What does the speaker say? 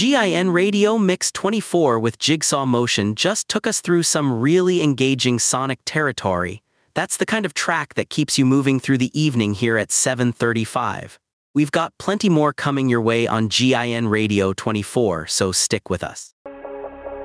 GIN Radio Mix 24 with Jigsaw Motion just took us through some really engaging sonic territory. That's the kind of track that keeps you moving through the evening here at 7:35. We've got plenty more coming your way on GIN Radio 24, so stick with us.